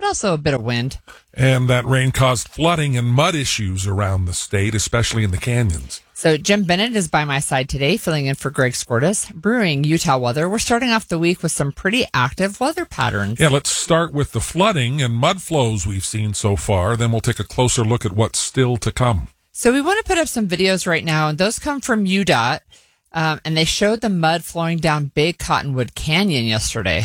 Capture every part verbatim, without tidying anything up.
also a bit of wind. And that rain caused flooding and mud issues around the state, especially in the canyons. So Jim Bennett is by my side today, filling in for Greg Skordas. Brewing Utah weather. We're starting off the week with some pretty active weather patterns. Yeah, let's start with the flooding and mud flows we've seen so far. Then we'll take a closer look at what's still to come. So we want to put up some videos right now, and those come from U DOT, um, and they showed the mud flowing down Big Cottonwood Canyon yesterday.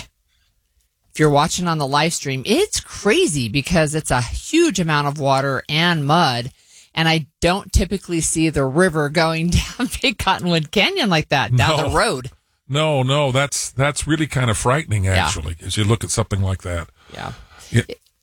If you're watching on the live stream, it's crazy because it's a huge amount of water and mud. And I don't typically see the river going down Big Cottonwood Canyon like that, down no, the road. No, no, that's that's really kind of frightening, actually, yeah. as you look at something like that. Yeah. yeah.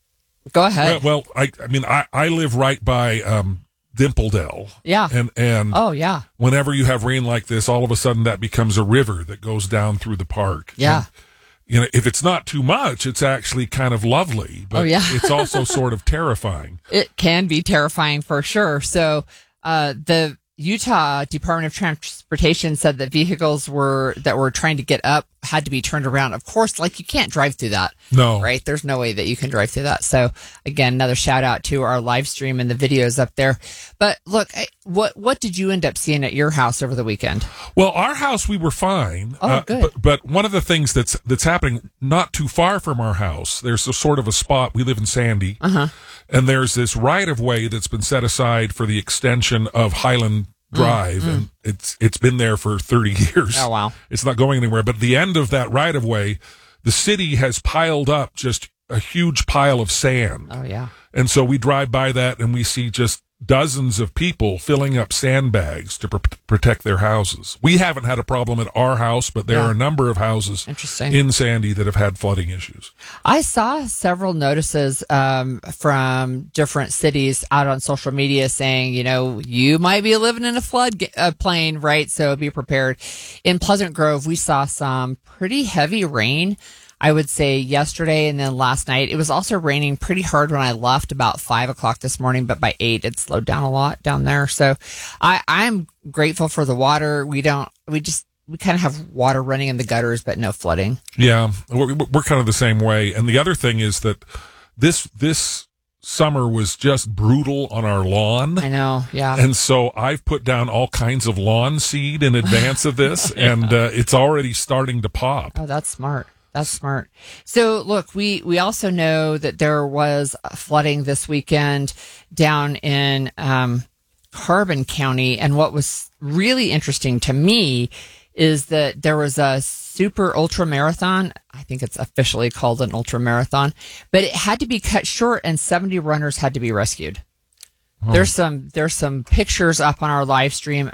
Go ahead. Well, well I, I mean, I, I live right by um, Dimpledale. Yeah. And, and oh, yeah. whenever you have rain like this, all of a sudden that becomes a river that goes down through the park. Yeah. And, you know, if it's not too much, it's actually kind of lovely, but oh, yeah. it's also sort of terrifying. It can be terrifying for sure. So uh, the Utah Department of Transportation said that vehicles were that were trying to get up had to be turned around. Of course, like you can't drive through that. No. Right? There's no way that you can drive through that. So again, another shout out to our live stream and the videos up there. But look, what what did you end up seeing at your house over the weekend? Well, our house, we were fine. Oh, uh, good. But, but one of the things that's that's happening not too far from our house, there's a sort of a spot. We live in Sandy. Uh-huh. And there's this right of way that's been set aside for the extension of Highland Drive, mm, and mm. it's it's been there for thirty years. Oh, wow. It's not going anywhere. But at the end of that right of way, the city has piled up just a huge pile of sand. Oh, yeah. And so we drive by that and we see just dozens of people filling up sandbags to pr- protect their houses. We haven't had a problem at our house, but there yeah. are a number of houses Interesting. in Sandy that have had flooding issues. I saw several notices um, from different cities out on social media saying, you know, you might be living in a flood uh, plain, right? So be prepared. In Pleasant Grove, we saw some pretty heavy rain. I would say yesterday and then last night. It was also raining pretty hard when I left about five o'clock this morning, but by eight, it slowed down a lot down there. So I, I'm grateful for the water. We don't, we just, we kind of have water running in the gutters, but no flooding. Yeah, we're, we're kind of the same way. And the other thing is that this, this summer was just brutal on our lawn. I know, yeah. And so I've put down all kinds of lawn seed in advance of this, yeah. and uh, it's already starting to pop. Oh, that's smart. That's smart. So, look, we, we also know that there was flooding this weekend down in um, Carbon County. And what was really interesting to me is that there was a super ultra marathon. I think it's officially called an ultra marathon, but it had to be cut short and seventy runners had to be rescued. Oh. There's some there's some pictures up on our live stream.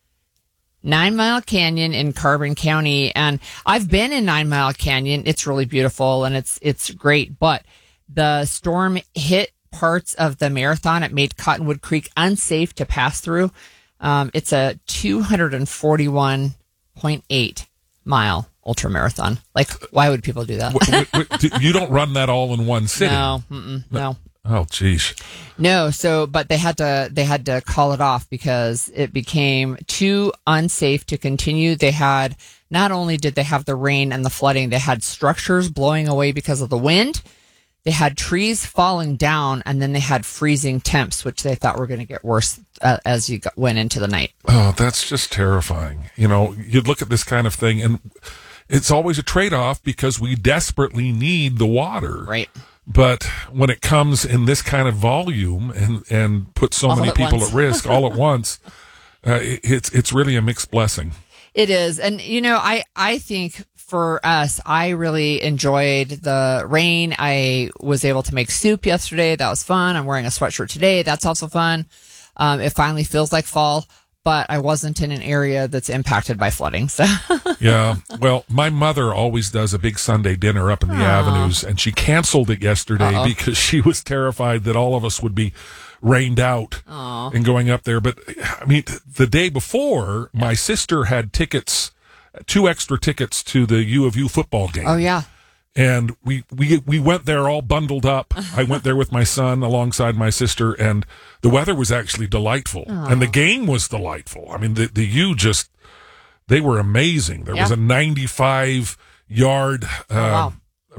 Nine Mile Canyon in Carbon County. And I've been in Nine Mile Canyon. It's really beautiful and it's, it's great. But the storm hit parts of the marathon. It made Cottonwood Creek unsafe to pass through. Um, it's a two forty-one point eight mile ultra marathon. Like, why would people do that? wait, wait, wait, you don't run that all in one sitting. No, mm-mm, no. Oh, geez. No, so, but they had to, they had to call it off because it became too unsafe to continue. They had, not only did they have the rain and the flooding, they had structures blowing away because of the wind. They had trees falling down, and then they had freezing temps, which they thought were going to get worse uh, as you got, went into the night. Oh, that's just terrifying. You know, you look at this kind of thing, and it's always a trade-off because we desperately need the water. Right. But when it comes in this kind of volume and, and puts so all many at people once. at risk all at once, uh, it, it's it's really a mixed blessing. It is. And, you know, I, I think for us, I really enjoyed the rain. I was able to make soup yesterday. That was fun. I'm wearing a sweatshirt today. That's also fun. Um, it finally feels like fall. But I wasn't in an area that's impacted by flooding. So yeah. Well, my mother always does a big Sunday dinner up in the Aww. avenues, and she canceled it yesterday Uh-oh. because she was terrified that all of us would be rained out Aww. and going up there. But I mean, the day before, yeah. my sister had tickets, two extra tickets to the U of U football game. Oh, yeah. And we, we, we went there all bundled up. I went there with my son alongside my sister, and the weather was actually delightful. Aww. And the game was delightful. I mean, the, the U just, they were amazing. There yeah. was a ninety-five yard, uh, oh, wow.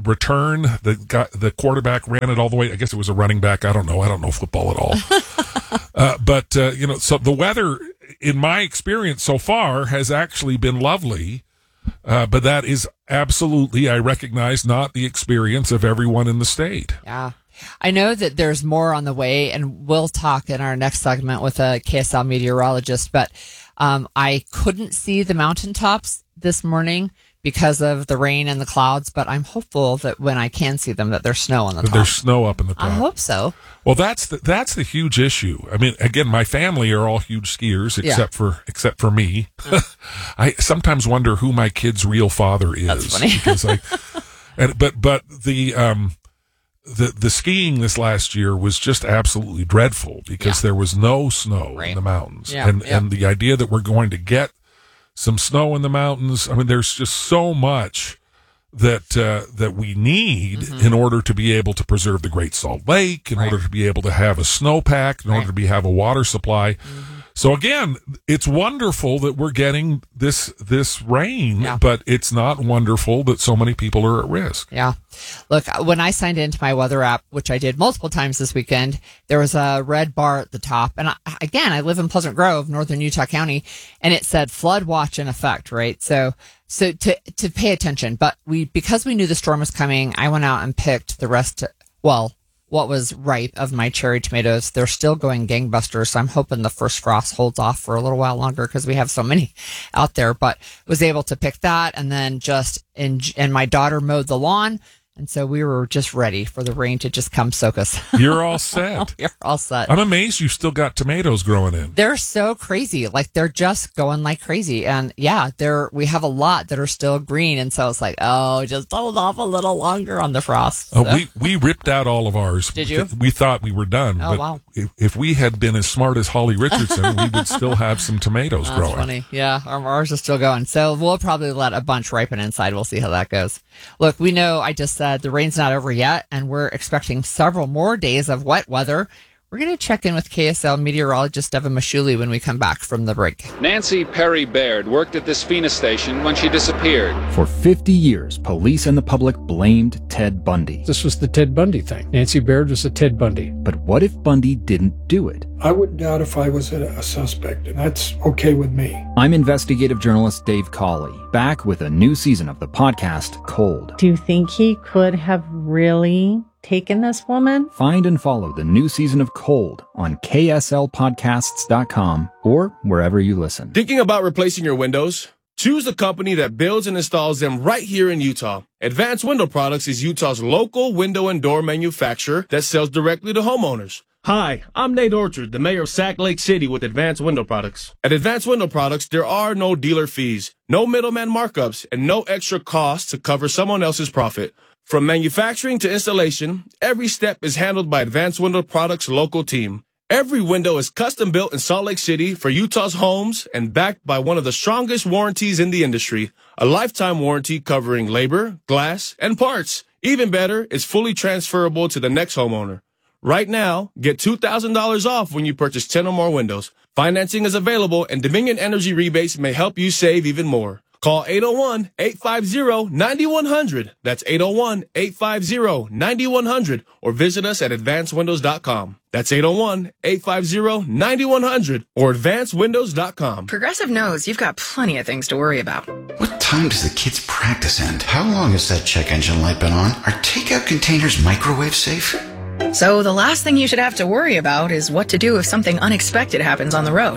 return. The guy, the quarterback ran it all the way. I guess it was a running back. I don't know. I don't know football at all. uh, but, uh, you know, so the weather, in my experience so far, has actually been lovely. Uh, but that is absolutely, I recognize, not the experience of everyone in the state. Yeah. I know that there's more on the way, and we'll talk in our next segment with a K S L meteorologist, but um, I couldn't see the mountaintops this morning because of the rain and the clouds, but I'm hopeful that when I can see them, that there's snow on the top. There's snow up in the top. I hope so. Well, that's the, that's the huge issue. I mean, again, my family are all huge skiers, except yeah. for except for me. I sometimes wonder who my kid's real father is. That's funny. because I, and, but but the um the the skiing this last year was just absolutely dreadful because yeah. there was no snow right. in the mountains, yeah, and yeah. and the idea that we're going to get some snow in the mountains. I mean, there's just so much that uh, that we need mm-hmm. in order to be able to preserve the Great Salt Lake, in right. order to be able to have a snowpack, in right. order to be have a water supply. Mm-hmm. So again, it's wonderful that we're getting this this rain, yeah. but it's not wonderful that so many people are at risk. Yeah. Look, when I signed into my weather app, which I did multiple times this weekend, there was a red bar at the top. And I, again, I live in Pleasant Grove, northern Utah County, and it said flood watch in effect, right? So so to to pay attention. But we because we knew the storm was coming, I went out and picked the rest, well, what was ripe of my cherry tomatoes. They're still going gangbusters, so I'm hoping the first frost holds off for a little while longer because we have so many out there. But was able to pick that, and then just in, and my daughter mowed the lawn, and so we were just ready for the rain to just come soak us. You're all set. You're all set. I'm amazed you still got tomatoes growing in. They're so crazy. Like, they're just going like crazy. And yeah, they're, we have a lot that are still green. And so it's like, oh, just hold off a little longer on the frost. So. Oh, we, we ripped out all of ours. Did you? We thought we were done. Oh, but wow. If, if we had been as smart as Holly Richardson, we would still have some tomatoes That's growing. Funny. Yeah, our, ours are still going. So we'll probably let a bunch ripen inside. We'll see how that goes. Look, we know I just said the rain's not over yet, and we're expecting several more days of wet weather. We're going to check in with K S L meteorologist Devin Mashuli when we come back from the break. Nancy Perry Baird worked at this Phoenix station when she disappeared. For fifty years, police and the public blamed Ted Bundy. This was the Ted Bundy thing. Nancy Baird was a Ted Bundy. But what if Bundy didn't do it? I wouldn't doubt if I was a, a suspect, and that's okay with me. I'm investigative journalist Dave Cawley, back with a new season of the podcast, Cold. Do you think he could have really taken this woman? Find and follow the new season of Cold on K S L podcasts dot com or wherever you listen. Thinking about replacing your windows? Choose a company that builds and installs them right here in Utah. Advanced Window Products is Utah's local window and door manufacturer that sells directly to homeowners. Hi, I'm Nate Orchard, the mayor of Sac Lake City with Advanced Window Products. At Advanced Window Products, there are no dealer fees, no middleman markups, and no extra costs to cover someone else's profit. From manufacturing to installation, every step is handled by Advanced Window Products' local team. Every window is custom built in Salt Lake City for Utah's homes and backed by one of the strongest warranties in the industry, a lifetime warranty covering labor, glass, and parts. Even better, it's fully transferable to the next homeowner. Right now, get two thousand dollars off when you purchase ten or more windows. Financing is available, and Dominion Energy rebates may help you save even more. Call eight oh one, eight five zero, nine one zero zero. That's eight oh one, eight five zero, nine one zero zero. Or visit us at advanced windows dot com. That's eight oh one, eight five zero, nine one zero zero or advanced windows dot com. Progressive knows you've got plenty of things to worry about. What time does the kids' practice end? How long has that check engine light been on? Are takeout containers microwave safe? So the last thing you should have to worry about is what to do if something unexpected happens on the road.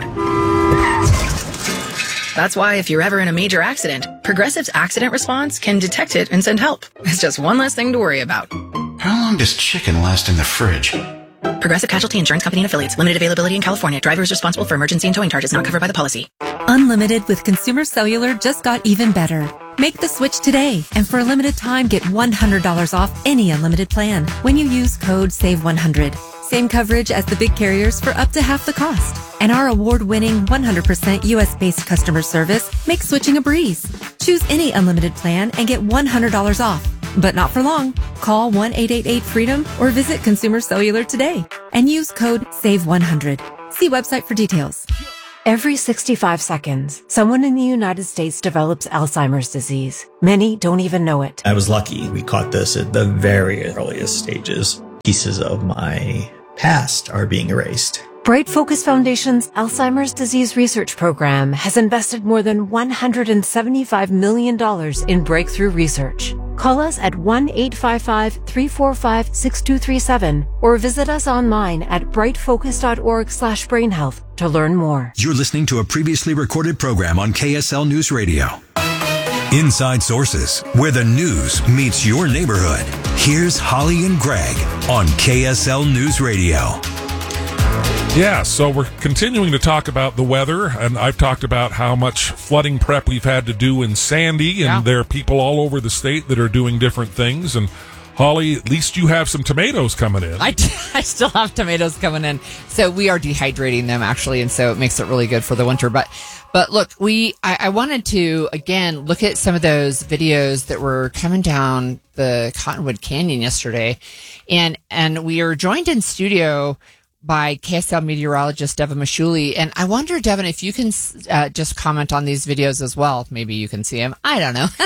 That's why if you're ever in a major accident, Progressive's accident response can detect it and send help. It's just one less thing to worry about. How long does chicken last in the fridge? Progressive Casualty Insurance Company and Affiliates. Limited availability in California. Driver is responsible for emergency and towing charges not covered by the policy. Unlimited with Consumer Cellular just got even better. Make the switch today, and for a limited time, get one hundred dollars off any unlimited plan when you use code save one hundred. Same coverage as the big carriers for up to half the cost. And our award-winning one hundred percent U S-based customer service makes switching a breeze. Choose any unlimited plan and get one hundred dollars off. But not for long. Call one eight eight eight freedom or visit Consumer Cellular today and use code save one hundred. See website for details. Every sixty-five seconds, someone in the United States develops Alzheimer's disease. Many don't even know it. I was lucky. We caught this at the very earliest stages. Pieces of my past are being erased. Bright Focus Foundation's Alzheimer's Disease Research Program has invested more than one hundred seventy-five million dollars in breakthrough research. Call us at one eight five five, three four five, six two three seven or visit us online at brightfocus.org slash brainhealth to learn more. You're listening to a previously recorded program on K S L News Radio. Inside Sources, where the news meets your neighborhood. Here's Holly and Greg on K S L News Radio. Yeah, so we're continuing to talk about the weather, and I've talked about how much flooding prep we've had to do in Sandy, and yeah. there are people all over the state that are doing different things. And Holly, at least you have some tomatoes coming in. I, I still have tomatoes coming in. So we are dehydrating them, actually, and so it makes it really good for the winter. But but look, we I, I wanted to, again, look at some of those videos that were coming down the Cottonwood Canyon yesterday. And, and we are joined in studio by K S L meteorologist Devin Mashuli. And I wonder, Devin, if you can uh, just comment on these videos as well. Maybe you can see them. I don't know.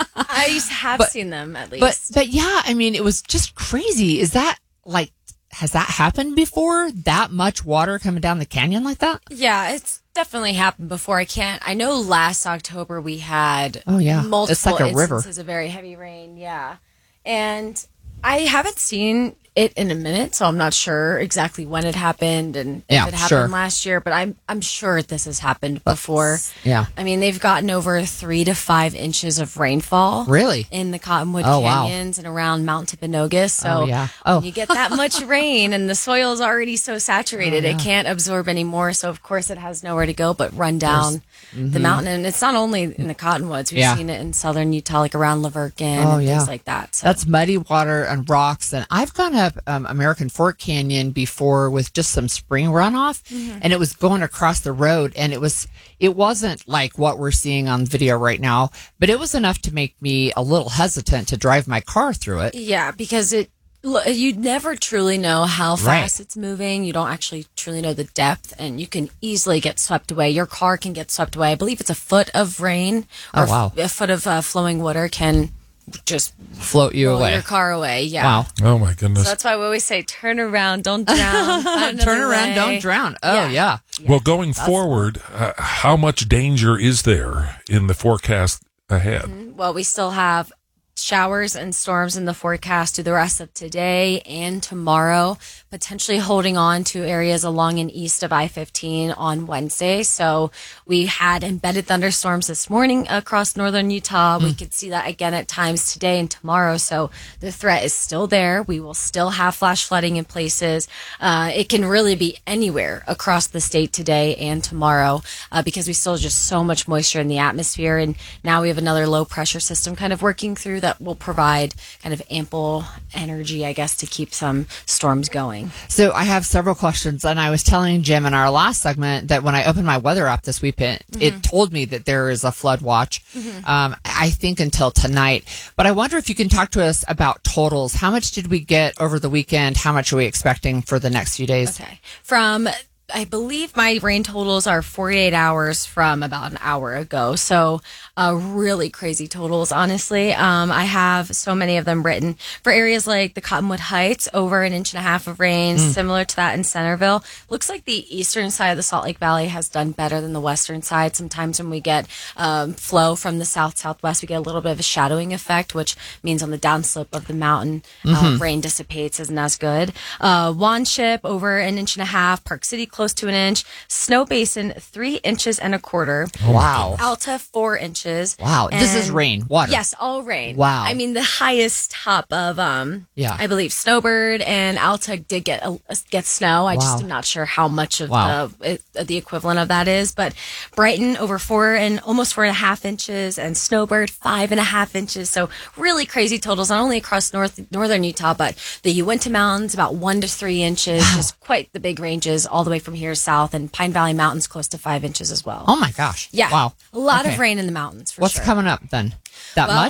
I have but, seen them at least. But, but yeah, I mean, it was just crazy. Is that like, has that happened before? That much water coming down the canyon like that? Yeah, it's definitely happened before. I can't, I know last October we had oh, yeah. multiple it's like a instances river. of very heavy rain. Yeah. And I haven't seen it in a minute, so I'm not sure exactly when it happened and yeah, if it happened sure. last year, but I'm I'm sure this has happened before. That's, yeah. I mean, they've gotten over three to five inches of rainfall. Really? In the Cottonwood oh, Canyons wow. and around Mount Timpanogos. So oh, yeah. oh. when you get that much rain and the soil is already so saturated, oh, yeah. it can't absorb anymore. So, of course, it has nowhere to go but run down mm-hmm. the mountain. And it's not only in the Cottonwoods. We've yeah. seen it in southern Utah, like around Laverkin oh, and yeah. things like that. So. That's muddy water and rocks. And I've gone up um, American Fork Canyon before with just some spring runoff, mm-hmm. and it was going across the road, and it was it wasn't like what we're seeing on video right now, but it was enough to make me a little hesitant to drive my car through it. Yeah, because it you never truly know how fast right. it's moving. You don't actually truly know the depth, and you can easily get swept away. Your car can get swept away. I believe it's a foot of rain or oh, wow. a foot of uh, flowing water can just float you roll away. your car away. Yeah. Wow. Oh my goodness. So that's why we always say, turn around, don't drown. Turn around, way. don't drown. Oh yeah. yeah. yeah. Well, going that's forward, uh, how much danger is there in the forecast ahead? Mm-hmm. Well, we still have showers and storms in the forecast through the rest of today and tomorrow, potentially holding on to areas along and east of I fifteen on Wednesday. So we had embedded thunderstorms this morning across northern Utah. Mm. We could see that again at times today and tomorrow. So the threat is still there. We will still have flash flooding in places. Uh, it can really be anywhere across the state today and tomorrow uh, because we still have just so much moisture in the atmosphere. And now we have another low pressure system kind of working through that will provide kind of ample energy, I guess, to keep some storms going. So I have several questions, and I was telling Jim in our last segment that when I opened my weather app this weekend, mm-hmm. it told me that there is a flood watch, mm-hmm. um, I think until tonight. But I wonder if you can talk to us about totals. How much did we get over the weekend? How much are we expecting for the next few days? Okay. From I believe my rain totals are forty-eight hours from about an hour ago. So uh, really crazy totals, honestly. Um, I have so many of them written for areas like the Cottonwood Heights, over an inch and a half of rain, mm. similar to that in Centerville. Looks like the eastern side of the Salt Lake Valley has done better than the western side. Sometimes when we get um, flow from the south-southwest, we get a little bit of a shadowing effect, which means on the downslope of the mountain, mm-hmm. uh, rain dissipates, isn't as good. Uh, Wanship, over an inch and a half. Park City, close to an inch. Snow Basin, three inches and a quarter. Wow. Alta, four inches. Wow. And this is rain, water. Yes, all rain. Wow. I mean, the highest top of, um, yeah. I believe Snowbird and Alta did get a, get snow. I wow. just am not sure how much of wow. the, the equivalent of that is. But Brighton, over four and almost four and a half inches, and Snowbird, five and a half inches. So really crazy totals, not only across north northern Utah, but the Uinta Mountains, about one to three inches. Wow. Just quite the big ranges all the way from here south, and Pine Valley Mountains close to five inches as well. Oh my gosh. Yeah. Wow. A lot okay. of rain in the mountains for What's sure. coming up then? That well, much?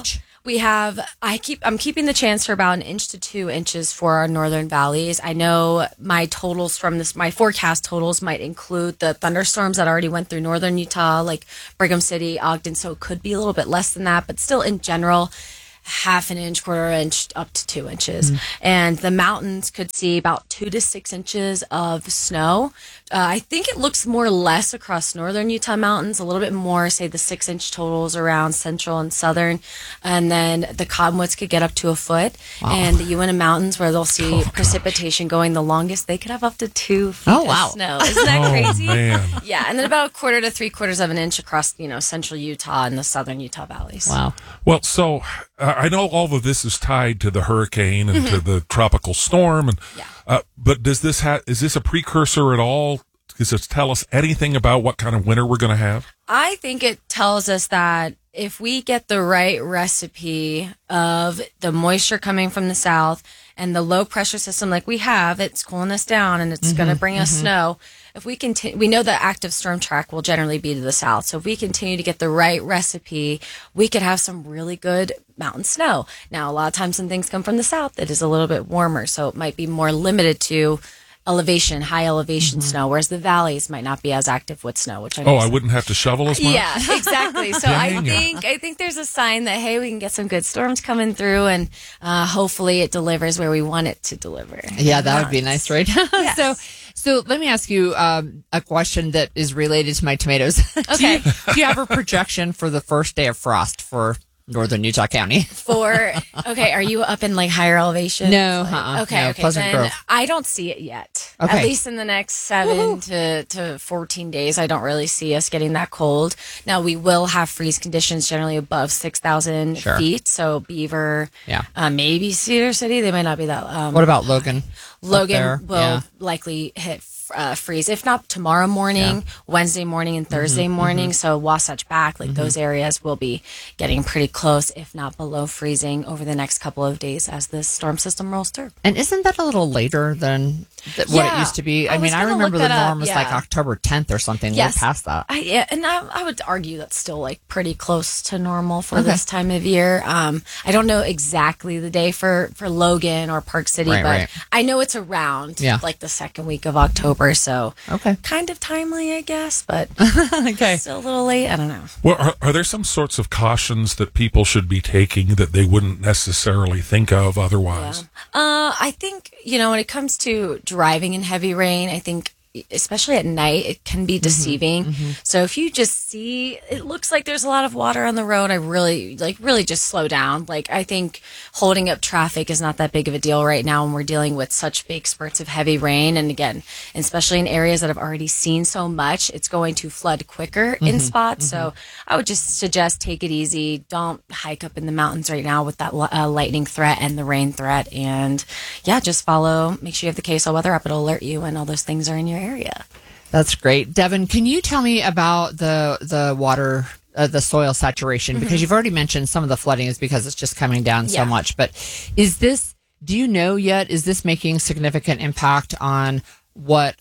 We have, I keep, I'm keeping the chance for about an inch to two inches for our northern valleys. I know my totals from this, my forecast totals might include the thunderstorms that already went through northern Utah, like Brigham City, Ogden. So it could be a little bit less than that, but still in general, half an inch, quarter inch, up to two inches. Mm. And the mountains could see about two to six inches of snow. Uh, I think it looks more or less across northern Utah mountains, a little bit more, say the six inch totals around central and southern. And then the Cottonwoods could get up to a foot. Wow. And the Uinta Mountains, where they'll see oh, precipitation going the longest, they could have up to two feet oh, wow. of snow. Isn't that oh, crazy? Man. Yeah. And then about a quarter to three quarters of an inch across, you know, central Utah and the southern Utah valleys. Wow. Well, so uh, I know all of this is tied to the hurricane and Mm-hmm. to the tropical storm, and yeah. uh, but does this ha- is this a precursor at all? Does it tell us anything about what kind of winter we're going to have? I think it tells us that if we get the right recipe of the moisture coming from the south and the low pressure system like we have, it's cooling us down and it's mm-hmm, going to bring mm-hmm. us snow. If we continue, we know the active storm track will generally be to the south. So if we continue to get the right recipe, we could have some really good mountain snow. Now, a lot of times when things come from the south, it is a little bit warmer. So it might be more limited to elevation, high elevation mm-hmm. snow, whereas the valleys might not be as active with snow. Which I oh, I wouldn't have to shovel as much. Yeah, exactly. So I think I think there's a sign that hey, we can get some good storms coming through, and uh, hopefully it delivers where we want it to deliver. Yeah, that would be nice, right? Yes. so, so let me ask you um, a question that is related to my tomatoes. Okay. do, you, do you have a projection for the first day of frost for northern Utah County? For okay, are you up in like higher elevation? No, like, uh-uh, okay, no, okay. Pleasant Then Grove. I don't see it yet. Okay. At least in the next seven to, to fourteen days, I don't really see us getting that cold. Now we will have freeze conditions generally above six thousand sure. feet. So Beaver, yeah, uh, maybe Cedar City. They might not be that. Um, what about Logan? Logan will yeah. likely hit uh, freeze, if not tomorrow morning, yeah. Wednesday morning, and Thursday mm-hmm, morning. Mm-hmm. So Wasatch Back, like mm-hmm. those areas will be getting pretty close, if not below freezing, over the next couple of days as this storm system rolls through. And isn't that a little later than th- what yeah, it used to be? I, I mean, I remember the norm was yeah. like October tenth or something. Yes. We're past that. I, yeah, and I, I would argue that's still like pretty close to normal for Okay. this time of year. Um, I don't know exactly the day for, for Logan or Park City, Right, but right. I know it's around Yeah. like the second week of October. So Okay. kind of timely, I guess, but okay. still a little late. I don't know. Well, are, are there some sorts of cautions that people should be taking that they wouldn't necessarily think of otherwise? Yeah. Uh, I think, you know, when it comes to driving in heavy rain, I think especially at night, it can be deceiving. Mm-hmm, mm-hmm. So if you just see, it looks like there's a lot of water on the road, I really, like, really just slow down. Like, I think holding up traffic is not that big of a deal right now when we're dealing with such big spurts of heavy rain. And again, especially in areas that have already seen so much, it's going to flood quicker mm-hmm, in spots. Mm-hmm. So I would just suggest take it easy. Don't hike up in the mountains right now with that uh, lightning threat and the rain threat. And yeah, just follow, make sure you have the K S L weather app. It'll alert you when all those things are in your area. That's great. Devin, can you tell me about the the water, uh, the soil saturation? Because mm-hmm. you've already mentioned some of the flooding is because it's just coming down yeah. so much. But is this, do you know yet, is this making significant impact on what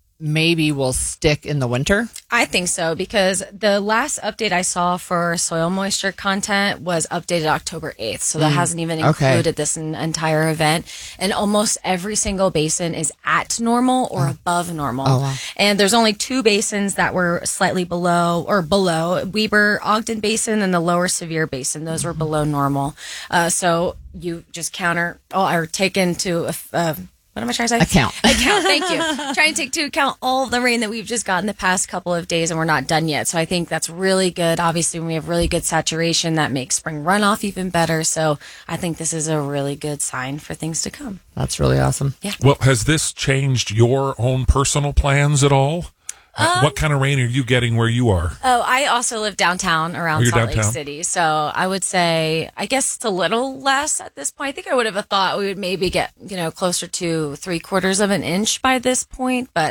maybe will stick in the winter? I think so, because the last update I saw for soil moisture content was updated October eighth. So that mm. hasn't even included okay. this entire event. And almost every single basin is at normal or oh. above normal. Oh, wow. And there's only two basins that were slightly below or below Weber Ogden Basin and the lower Sevier Basin. Those mm-hmm. were below normal. Uh, so you just counter oh, or take into uh, what am I trying to say? Account. Account, thank you. Trying to take into account all the rain that we've just gotten the past couple of days, and we're not done yet. So I think that's really good. Obviously, when we have really good saturation, that makes spring runoff even better. So I think this is a really good sign for things to come. That's really awesome. Yeah. Well, has this changed your own personal plans at all? Um, what kind of rain are you getting where you are? Oh, I also live downtown around oh, Salt downtown? Lake City. So I would say, I guess it's a little less at this point. I think I would have thought we would maybe get, you know, closer to three quarters of an inch by this point. But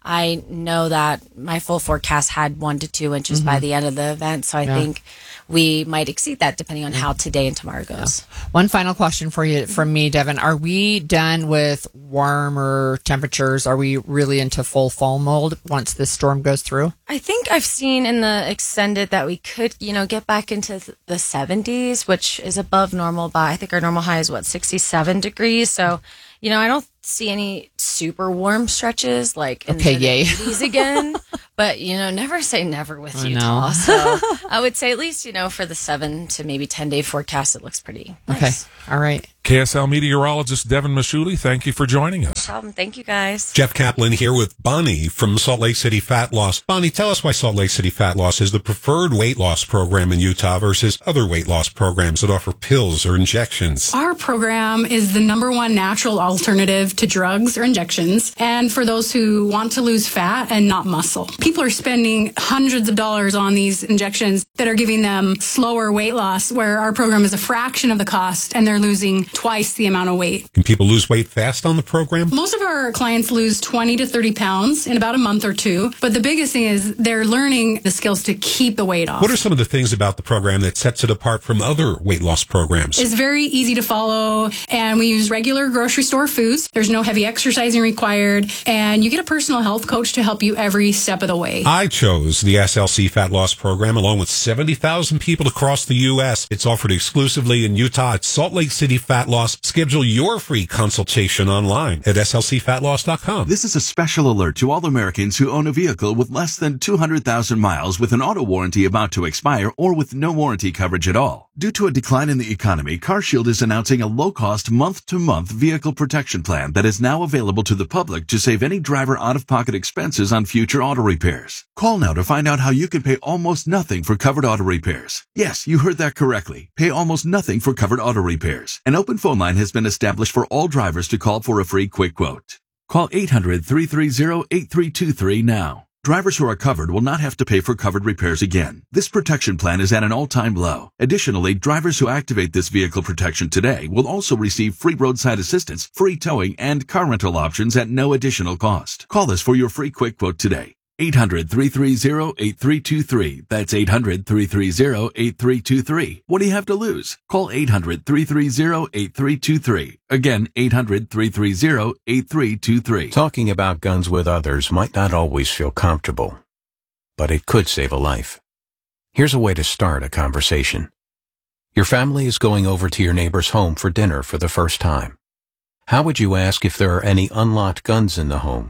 I know that my full forecast had one to two inches mm-hmm. by the end of the event. So I yeah. think we might exceed that depending on how today and tomorrow goes. Yeah. One final question for you, from me, Devin. Are we done with warmer temperatures? Are we really into full fall mode once this storm goes through? I think I've seen in the extended that we could, you know, get back into the seventies, which is above normal by, I think our normal high is what, sixty-seven degrees. So, you know, I don't see any super warm stretches like in okay, the yay. eighties again. But, you know, never say never with I Utah. So I would say at least, you know, for the seven to maybe ten day forecast, it looks pretty nice. Okay. All right. K S L meteorologist Devin Mashuli, thank you for joining us. No problem. Thank you, guys. Jeff Kaplan here with Bonnie from Salt Lake City Fat Loss. Bonnie, tell us why Salt Lake City Fat Loss is the preferred weight loss program in Utah versus other weight loss programs that offer pills or injections. Our program is the number one natural alternative to drugs or injections, and for those who want to lose fat and not muscle. People are spending hundreds of dollars on these injections that are giving them slower weight loss, where our program is a fraction of the cost and they're losing twice the amount of weight. Can people lose weight fast on the program? Most of our clients lose twenty to thirty pounds in about a month or two, but the biggest thing is they're learning the skills to keep the weight off. What are some of the things about the program that sets it apart from other weight loss programs? It's very easy to follow, and we use regular grocery store foods. There's no heavy exercising required, and you get a personal health coach to help you every step of the way. I chose the S L C Fat Loss Program along with seventy thousand people across the U S. It's offered exclusively in Utah at Salt Lake City Fat Loss. Schedule your free consultation online at S L C fat loss dot com. This is a special alert to all Americans who own a vehicle with less than two hundred thousand miles with an auto warranty about to expire or with no warranty coverage at all. Due to a decline in the economy, CarShield is announcing a low-cost month-to-month vehicle protection plan that is now available to the public to save any driver out-of-pocket expenses on future auto repairs. Call now to find out how you can pay almost nothing for covered auto repairs. Yes, you heard that correctly. Pay almost nothing for covered auto repairs. An open phone line has been established for all drivers to call for a free quick quote. Call eight hundred, three three zero, eight three two three now. Drivers who are covered will not have to pay for covered repairs again. This protection plan is at an all-time low. Additionally, drivers who activate this vehicle protection today will also receive free roadside assistance, free towing, and car rental options at no additional cost. Call us for your free quick quote today. eight hundred, three three zero, eight three two three. That's eight hundred, three three zero, eight three two three. What do you have to lose? Call eight hundred, three three zero, eight three two three. Again, eight hundred, three three zero, eight three two three. Talking about guns with others might not always feel comfortable, but it could save a life. Here's a way to start a conversation. Your family is going over to your neighbor's home for dinner for the first time. How would you ask if there are any unlocked guns in the home?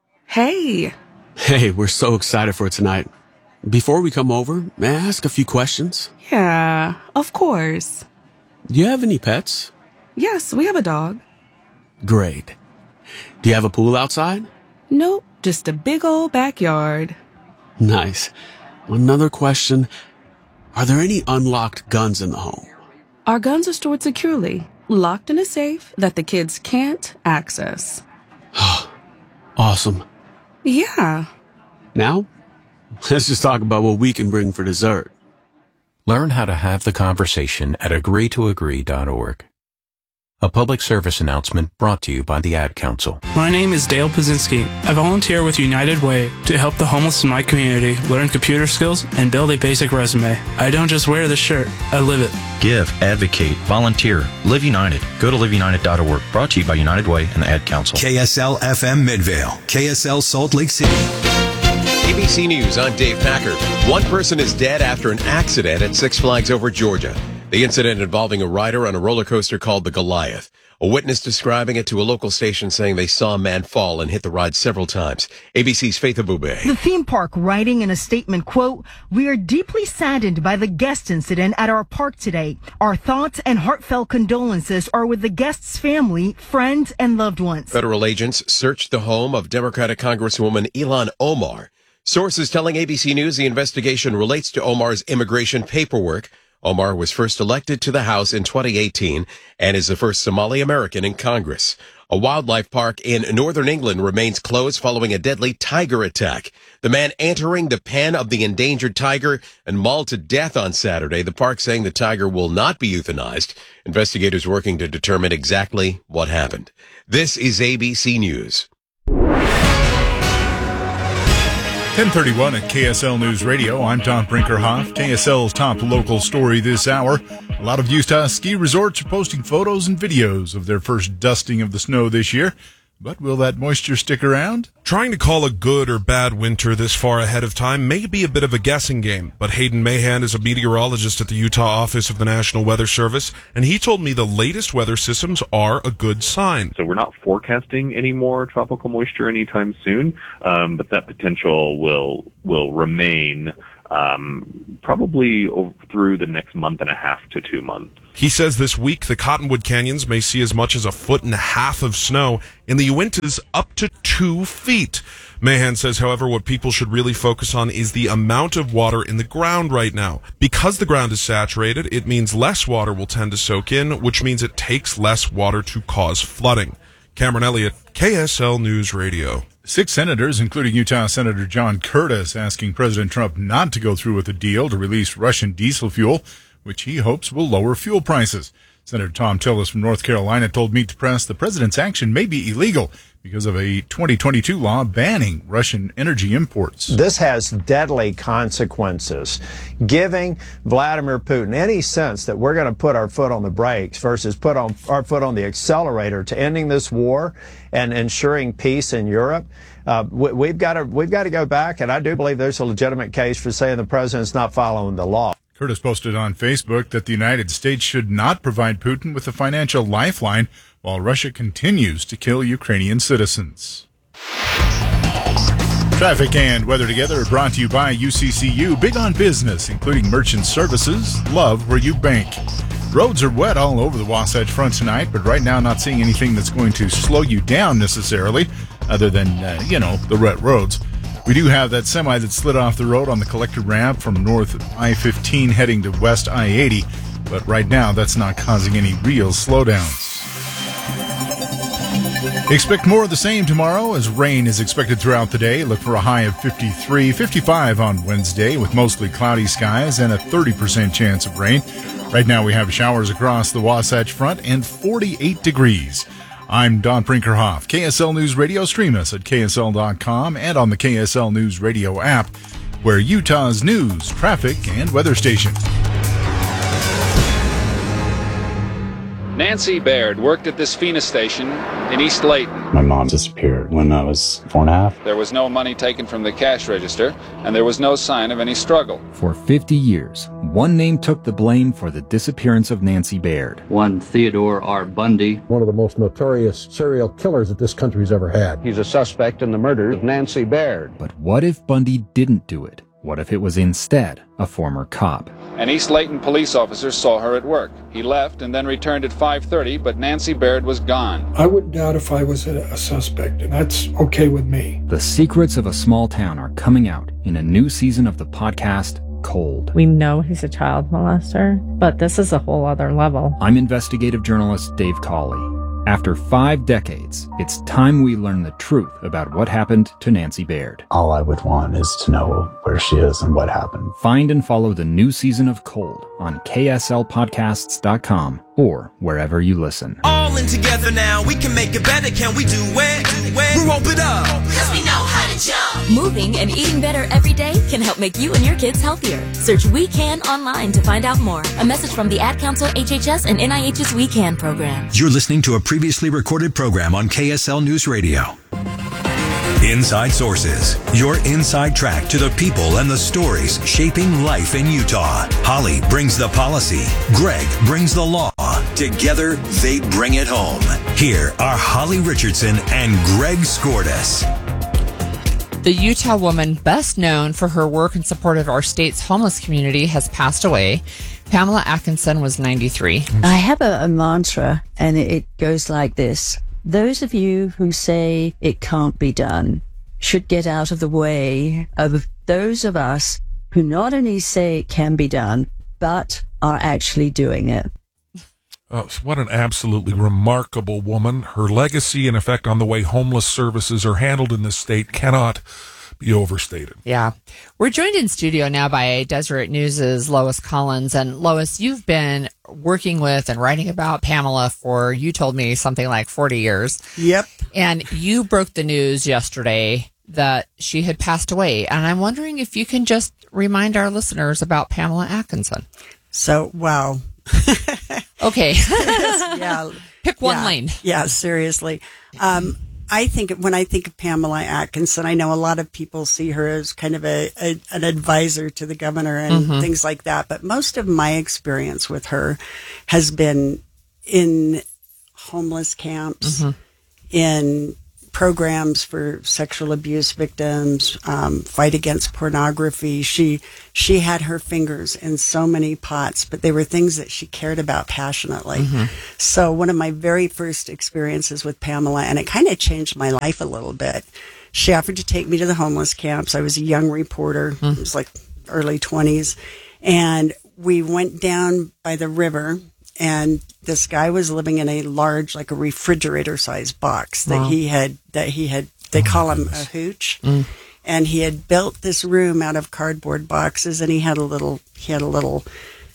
Hey! Hey, we're so excited for tonight. Before we come over, may I ask a few questions? Yeah, of course. Do you have any pets? Yes, we have a dog. Great. Do you have a pool outside? Nope, just a big old backyard. Nice. Another question. Are there any unlocked guns in the home? Our guns are stored securely, locked in a safe that the kids can't access. Awesome. Yeah. Now, let's just talk about what we can bring for dessert. Learn how to have the conversation at agree to agree dot org. A public service announcement brought to you by the Ad Council. My name is Dale Pazinski. I volunteer with United Way to help the homeless in my community learn computer skills and build a basic resume. I don't just wear the shirt, I live it. Give, advocate, volunteer, Live United. Go to live united dot org. Brought to you by United Way and the Ad Council. K S L F M Midvale, K S L Salt Lake City. A B C News, I'm Dave Packard. One person is dead after an accident at Six Flags Over Georgia. The incident involving a rider on a roller coaster called the Goliath. A witness describing it to a local station saying they saw a man fall and hit the ride several times. A B C's Faith Abube. The theme park writing in a statement, quote, "We are deeply saddened by the guest incident at our park today. Our thoughts and heartfelt condolences are with the guest's family, friends, and loved ones." Federal agents searched the home of Democratic Congresswoman Ilhan Omar. Sources telling A B C News the investigation relates to Omar's immigration paperwork. Omar was first elected to the House in twenty eighteen and is the first Somali American in Congress. A wildlife park in northern England remains closed following a deadly tiger attack. The man entering the pen of the endangered tiger and mauled to death on Saturday. The park saying the tiger will not be euthanized. Investigators working to determine exactly what happened. This is A B C News. ten thirty-one at K S L News Radio. I'm Tom Brinkerhoff. K S L's top local story this hour. A lot of Utah ski resorts are posting photos and videos of their first dusting of the snow this year. But will that moisture stick around? Trying to call a good or bad winter this far ahead of time may be a bit of a guessing game, but Hayden Mahan is a meteorologist at the Utah office of the National Weather Service, and he told me the latest weather systems are a good sign. So we're not forecasting any more tropical moisture anytime soon, um, but that potential will will remain um, probably over, through the next month and a half to two months. He says this week the Cottonwood Canyons may see as much as a foot and a half of snow, in the Uintas up to two feet. Mahan says, however, what people should really focus on is the amount of water in the ground right now. Because the ground is saturated, it means less water will tend to soak in, which means it takes less water to cause flooding. Cameron Elliott, K S L News Radio. Six senators, including Utah Senator John Curtis, asking President Trump not to go through with a deal to release Russian diesel fuel, which he hopes will lower fuel prices. Senator Tom Tillis from North Carolina told Meet the Press the president's action may be illegal because of a twenty twenty-two law banning Russian energy imports. This has deadly consequences. Giving Vladimir Putin any sense that we're going to put our foot on the brakes versus put on our foot on the accelerator to ending this war and ensuring peace in Europe, uh, we, we've got to we've got to go back. And I do believe there's a legitimate case for saying the president's not following the law. Curtis posted on Facebook that the United States should not provide Putin with a financial lifeline while Russia continues to kill Ukrainian citizens. Traffic and weather together are brought to you by U C C U. Big on business, including merchant services. Love where you bank. Roads are wet all over the Wasatch Front tonight, but right now not seeing anything that's going to slow you down necessarily, other than, uh, you know, the wet roads. We do have that semi that slid off the road on the collector ramp from north I fifteen heading to west I eighty, but right now that's not causing any real slowdowns. Expect more of the same tomorrow as rain is expected throughout the day. Look for a high of fifty-three, fifty-five on Wednesday with mostly cloudy skies and a thirty percent chance of rain. Right now we have showers across the Wasatch Front and forty-eight degrees. I'm Don Brinkerhoff. K S L News Radio. Stream us at K S L dot com and on the K S L News Radio app. We're Utah's news, traffic, and weather station. Nancy Baird worked at this Phoenix station in East Layton. My mom disappeared when I was four and a half. There was no money taken from the cash register, and there was no sign of any struggle. For fifty years, one name took the blame for the disappearance of Nancy Baird. One Theodore R. Bundy. One of the most notorious serial killers that this country's ever had. He's a suspect in the murder of Nancy Baird. But what if Bundy didn't do it? What if it was instead a former cop? An East Layton police officer saw her at work. He left and then returned at five thirty, but Nancy Baird was gone. I wouldn't doubt if I was a, a suspect, and that's okay with me. The secrets of a small town are coming out in a new season of the podcast, Cold. We know he's a child molester, but this is a whole other level. I'm investigative journalist Dave Cawley. After five decades, it's time we learn the truth about what happened to Nancy Baird. All I would want is to know where she is and what happened. Find and follow the new season of Cold on K S L podcasts dot com or wherever you listen. All in together now, we can make it better, can we do it? We're open up, cause we know how to jump. Moving and eating better every day can help make you and your kids healthier. Search We Can online to find out more. A message from the Ad Council, H H S, and N I H's We Can program. You're listening to a previously recorded program on K S L News Radio. Inside Sources, your inside track to the people and the stories shaping life in Utah. Holly brings the policy. Greg brings the law. Together, they bring it home. Here are Holly Richardson and Greg Skordas. The Utah woman best known for her work in support of our state's homeless community has passed away. Pamela Atkinson was ninety-three. I have a, a mantra, and it goes like this. Those of you who say it can't be done should get out of the way of those of us who not only say it can be done, but are actually doing it. Oh, what an absolutely remarkable woman. Her legacy and effect on the way homeless services are handled in this state cannot be overstated. Yeah. We're joined in studio now by Deseret News' Lois Collins. And Lois, you've been working with and writing about Pamela for, you told me, something like forty years. Yep. And you broke the news yesterday that she had passed away. And I'm wondering if you can just remind our listeners about Pamela Atkinson. So, wow. Okay. yeah. Pick one yeah, lane. Yeah, seriously. Um, I think when I think of Pamela Atkinson, I know a lot of people see her as kind of a, a an advisor to the governor and Mhm. things like that. But most of my experience with her has been in homeless camps, Mhm. in programs for sexual abuse victims, um, fight against pornography. She she had her fingers in so many pots, but they were things that she cared about passionately. Mhm. So one of my very first experiences with Pamela, and it kind of changed my life a little bit. She offered to take me to the homeless camps. I was a young reporter. It was like early twenties. And we went down by the river, and this guy was living in a large, like a refrigerator sized box that Wow. he had, that he had, they call him a hooch. Mm. And he had built this room out of cardboard boxes, and he had a little, he had a little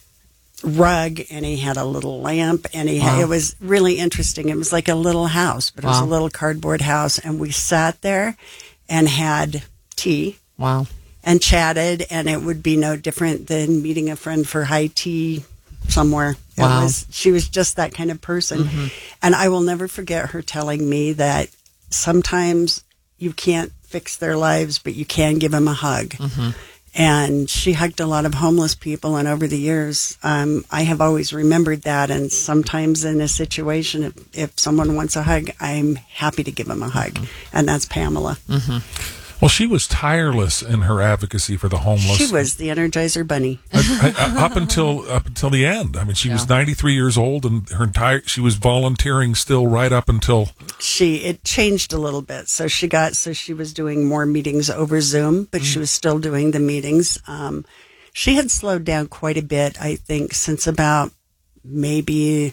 rug, and he had a little lamp, and he had, Wow. it was really interesting. It was like a little house, but it was Wow. a little cardboard house. And we sat there and had tea. Wow. And chatted, and it would be no different than meeting a friend for high tea somewhere. It Wow. was, she was just that kind of person. Mhm. And I will never forget her telling me that sometimes you can't fix their lives, but you can give them a hug. Mhm. And she hugged a lot of homeless people. And over the years, um, I have always remembered that. And sometimes in a situation, if, if someone wants a hug, I'm happy to give them a hug. And that's Pamela. Mhm. Well, she was tireless in her advocacy for the homeless. She was the Energizer Bunny. I, I, up until up until the end. I mean, she was ninety-three years old, and her entire she was volunteering still right up until She it changed a little bit. So she got so she was doing more meetings over Zoom, but she was still doing the meetings. Um, she had slowed down quite a bit, I think, since about maybe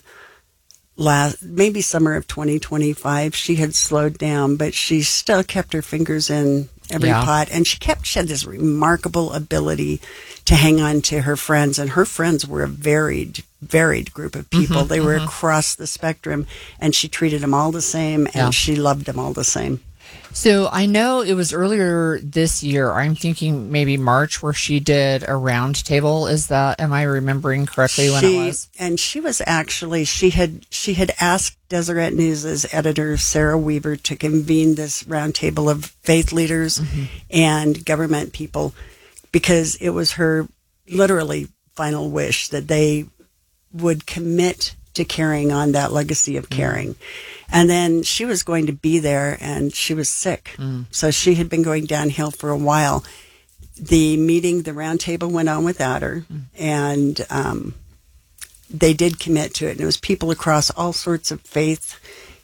last maybe summer of twenty twenty-five. She had slowed down, but she still kept her fingers in every Yeah. pot, and she kept she had this remarkable ability to hang on to her friends, and her friends were a varied varied group of people. Mhm, they were mhm. across the spectrum, and she treated them all the same, and Yeah. she loved them all the same. So I know it was earlier this year. I'm thinking maybe March, where she did a round table. Is that, am I remembering correctly when she, it was? And she was actually, she had, she had asked Deseret News' editor, Sarah Weaver, to convene this roundtable of faith leaders Mm-hmm. and government people, because it was her literally final wish that they would commit to carrying on that legacy of caring. And then she was going to be there, and she was sick. Mm. So she had been going downhill for a while. The meeting, the roundtable went on without her, and um, they did commit to it. And it was people across all sorts of faith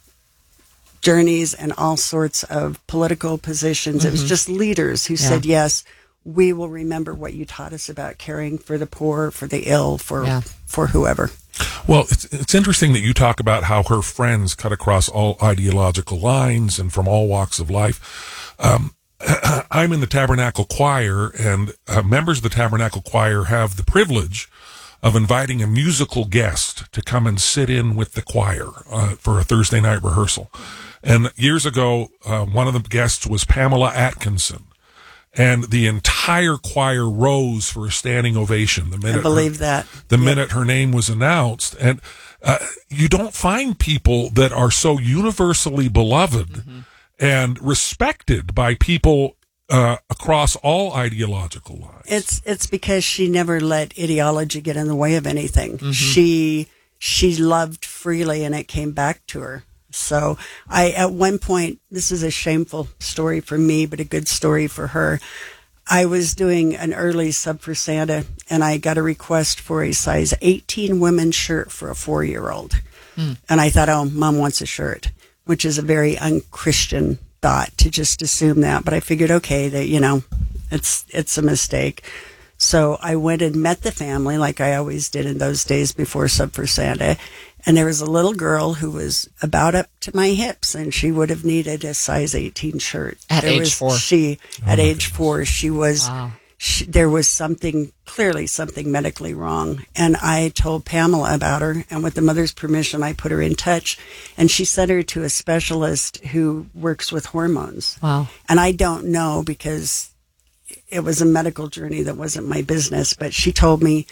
journeys and all sorts of political positions. It was Mhm. just leaders who Yeah. said, yes, we will remember what you taught us about caring for the poor, for the ill, for Yeah. for whoever. Well, it's it's interesting that you talk about how her friends cut across all ideological lines and from all walks of life. Um, I'm in the Tabernacle Choir, and uh, members of the Tabernacle Choir have the privilege of inviting a musical guest to come and sit in with the choir uh, for a Thursday night rehearsal. And years ago, uh, one of the guests was Pamela Atkinson. And the entire choir rose for a standing ovation the minute I believe her, that. the Yep. minute her name was announced. And uh, you don't find people that are so universally beloved Mm-hmm. and respected by people uh, across all ideological lines. It's it's because she never let ideology get in the way of anything. Mm-hmm. She she loved freely, and it came back to her. So I, at one point, this is a shameful story for me, but a good story for her. I was doing an early sub for Santa, and I got a request for a size eighteen women's shirt for a four-year-old. Mm. And I thought, oh, mom wants a shirt, which is a very unchristian thought to just assume that. But I figured, okay, that, you know, it's, it's a mistake. So I went and met the family like I always did in those days before Sub for Santa. And there was a little girl who was about up to my hips, and she would have needed a size eighteen shirt. At There age was, four. She, at age four, she was, Wow. she, there was something, clearly something medically wrong. And I told Pamela about her, and with the mother's permission, I put her in touch, and she sent her to a specialist who works with hormones. Wow. And I don't know, because it was a medical journey that wasn't my business, but she told me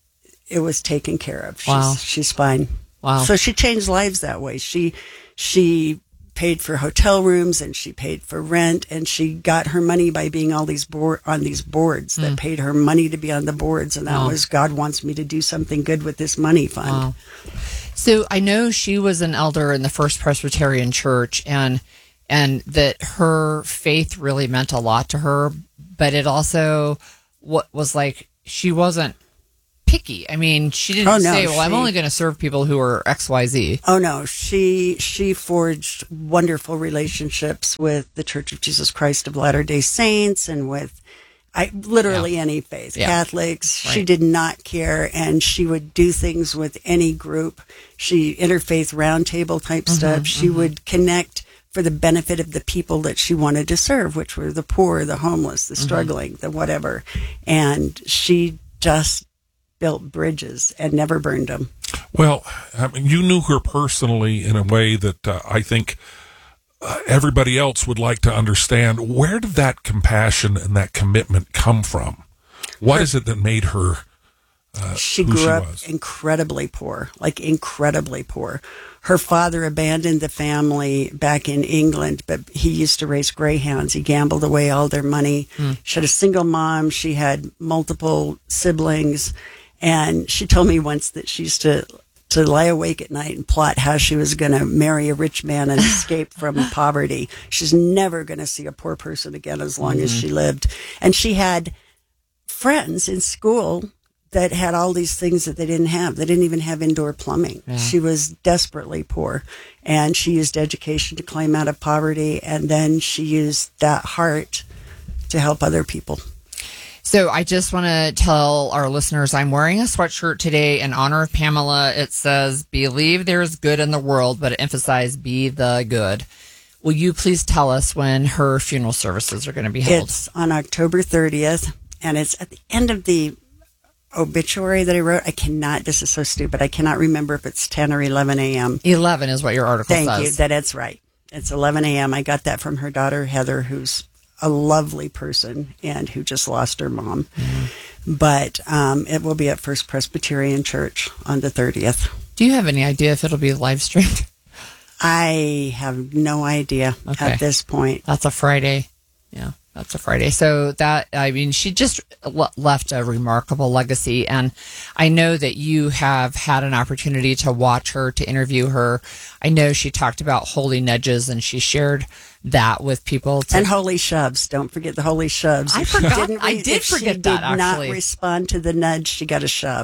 it was taken care of. She's, Wow. she's fine. Wow. So she changed lives that way. She, she paid for hotel rooms, and she paid for rent, and she got her money by being all these board on these boards that Mm. paid her money to be on the boards. And that Wow. was, God wants me to do something good with this money fund. Wow. So I know she was an elder in the First Presbyterian Church, and and that her faith really meant a lot to her, but it also what was like she wasn't picky. I mean, she didn't Oh, no, say, well, I'm she- only going to serve people who are X Y Z. Oh no, she she forged wonderful relationships with the Church of Jesus Christ of Latter-day Saints, and with I literally Yeah. any faith, Yeah. Catholics. She Right. did not care, and she would do things with any group. She interfaith roundtable type Mm-hmm, stuff. She would connect for the benefit of the people that she wanted to serve, which were the poor, the homeless, Mm-hmm. the struggling, the whatever. And she just built bridges and never burned them. Well, I mean, you knew her personally in a way that uh, I think uh, everybody else would like to understand. Where did that compassion and that commitment come from? What Her- is it that made her uh, she who grew she up was? incredibly poor, like incredibly poor. Her father abandoned the family back in England, but he used to race greyhounds. He gambled away all their money. Mm. She had a single mom. She had multiple siblings. And she told me once that she used to, to lie awake at night and plot how she was going to marry a rich man and escape from poverty. She's never going to see a poor person again as long as she lived. And she had friends in school that had all these things that they didn't have. They didn't even have indoor plumbing. Yeah. She was desperately poor, and she used education to climb out of poverty, and then she used that heart to help other people. So I just want to tell our listeners I'm wearing a sweatshirt today in honor of Pamela. It says, believe there's good in the world, but it emphasizes be the good. Will you please tell us when her funeral services are going to be held? It's on October thirtieth, and it's at the end of the obituary that I wrote. I cannot, this is so stupid, I cannot remember if it's ten or eleven a.m. eleven is what your article Thank says. you, that it's right. It's eleven a.m. I got that from her daughter, Heather, who's a lovely person and who just lost her mom. Mm-hmm. But um, it will be at First Presbyterian Church on the thirtieth. Do you have any idea if it'll be live streamed? I have no idea Okay. at this point. That's a Friday. Yeah, that's a Friday. So that, I mean, she just le- left a remarkable legacy. And I know that you have had an opportunity to watch her, to interview her. I know she talked about holy nudges, and she shared that with people. To, And holy shoves. Don't forget the holy shoves. I If she forgot- didn't I did if forget she that, did not actually. respond to the nudge, she got a shove.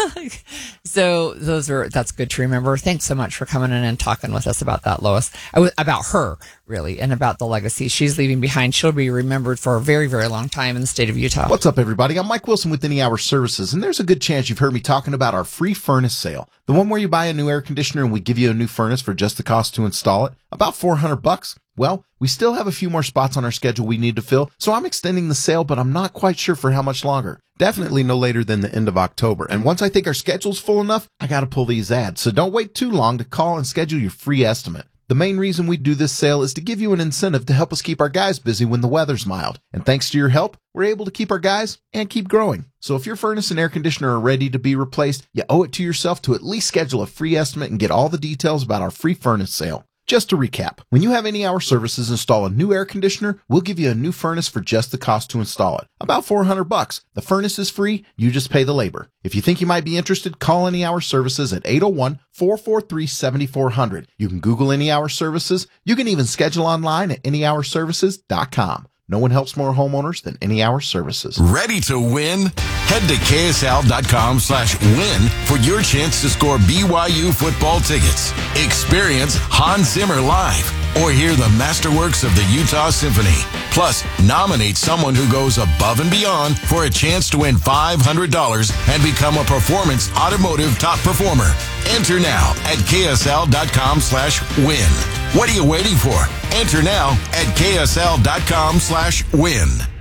So those are, that's good to remember. Thanks so much for coming in and talking with us about that, Lois. I w- about her, really, and about the legacy she's leaving behind. She'll be remembered for a very, very long time in the state of Utah. What's up, everybody? I'm Mike Wilson with Any Hour Services, and there's a good chance you've heard me talking about our free furnace sale. The one where you buy a new air conditioner and we give you a new furnace for just the cost to install it. About four hundred bucks. Well, we still have a few more spots on our schedule we need to fill, so I'm extending the sale, but I'm not quite sure for how much longer. Definitely no later than the end of October. And once I think our schedule's full enough, I gotta pull these ads. So don't wait too long to call and schedule your free estimate. The main reason we do this sale is to give you an incentive to help us keep our guys busy when the weather's mild. And thanks to your help, we're able to keep our guys and keep growing. So if your furnace and air conditioner are ready to be replaced, you owe it to yourself to at least schedule a free estimate and get all the details about our free furnace sale. Just to recap, when you have Any Hour Services install a new air conditioner, we'll give you a new furnace for just the cost to install it. About four hundred bucks. The furnace is free, you just pay the labor. If you think you might be interested, call Any Hour Services at eight oh one, four four three, seven four zero zero. You can Google Any Hour Services. You can even schedule online at any hour services dot com. No one helps more homeowners than Any Hour Services. Ready to win? Head to K S L dot com slash win for your chance to score B Y U football tickets. Experience Hans Zimmer live or hear the masterworks of the Utah Symphony. Plus, nominate someone who goes above and beyond for a chance to win five hundred dollars and become a Performance Automotive Top Performer. Enter now at K S L dot com slash win. What are you waiting for? Enter now at K S L dot com slash win.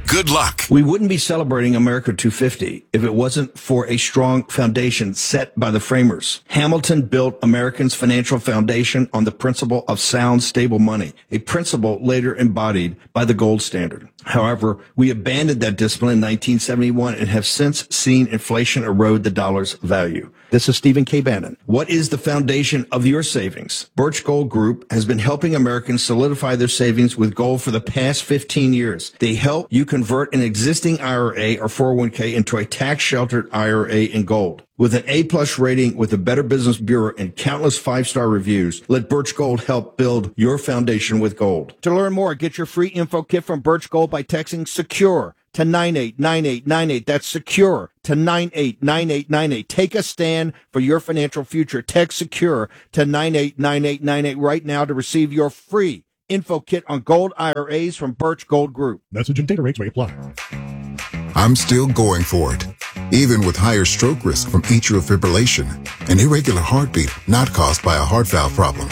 Good luck. We wouldn't be celebrating America two fifty if it wasn't for a strong foundation set by the framers. Hamilton built Americans' financial foundation on the principle of sound, stable money, a principle later embodied by the gold standard. However, we abandoned that discipline in nineteen seventy-one and have since seen inflation erode the dollar's value. This is Stephen K. Bannon. What is the foundation of your savings? Birch Gold Group has been helping Americans solidify their savings with gold for the past fifteen years. They help you convert an existing I R A or four oh one k into a tax-sheltered I R A in gold. With an A-plus rating with the Better Business Bureau and countless five-star reviews, let Birch Gold help build your foundation with gold. To learn more, get your free info kit from Birch Gold by texting SECURE to nine eight nine eight nine eight. That's SECURE to nine eight nine eight nine eight. Take a stand for your financial future. Text SECURE to nine eight nine eight nine eight right now to receive your free info kit on gold I R As from Birch Gold Group. Message and data rates may apply. I'm still going for it, even with higher stroke risk from atrial fibrillation, an irregular heartbeat not caused by a heart valve problem.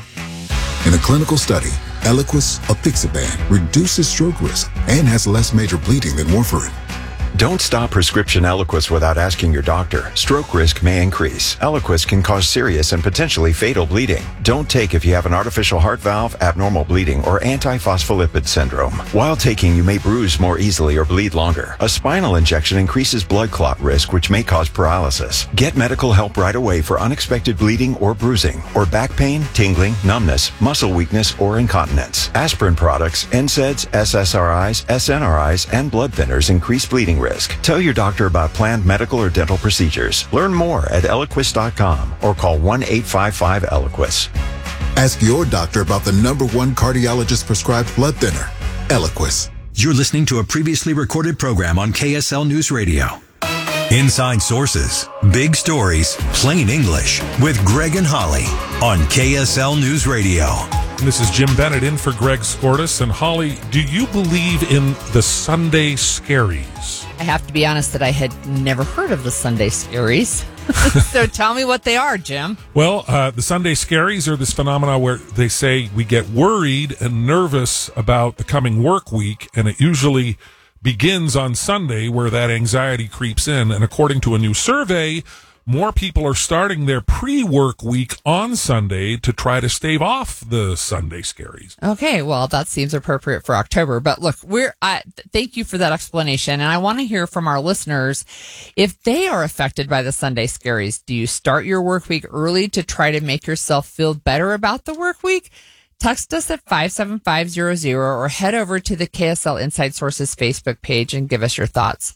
In a clinical study, Eliquis apixaban reduces stroke risk and has less major bleeding than warfarin. Don't stop prescription Eliquis without asking your doctor. Stroke risk may increase. Eliquis can cause serious and potentially fatal bleeding. Don't take if you have an artificial heart valve, abnormal bleeding, or antiphospholipid syndrome. While taking, you may bruise more easily or bleed longer. A spinal injection increases blood clot risk, which may cause paralysis. Get medical help right away for unexpected bleeding or bruising, or back pain, tingling, numbness, muscle weakness, or incontinence. Aspirin products, N SAIDs, S S R Is, S N R Is, and blood thinners increase bleeding risk. Tell your doctor about planned medical or dental procedures. Learn more at Eliquis dot com or call one eight five five Eliquis. Ask your doctor about the number one cardiologist prescribed blood thinner, Eliquis. You're listening to a previously recorded program on K S L News Radio. Inside Sources, Big Stories, Plain English with Greg and Holly on K S L News Radio. This is Jim Bennett in for Greg Skordas. And Holly, do you believe in the Sunday Scaries? I have to be honest that I had never heard of the Sunday Scaries. So tell me what they are, Jim. Well, uh, the Sunday Scaries are this phenomena where they say we get worried and nervous about the coming work week, and it usually begins on Sunday where that anxiety creeps in. And according to a new survey, more people are starting their pre-work week on Sunday to try to stave off the Sunday Scaries. Okay, well, that seems appropriate for October. But look, we're I, thank you for that explanation. And I want to hear from our listeners if they are affected by the Sunday Scaries. Do you start your work week early to try to make yourself feel better about the work week? Text us at five seven five zero zero or head over to the K S L Inside Sources Facebook page and give us your thoughts.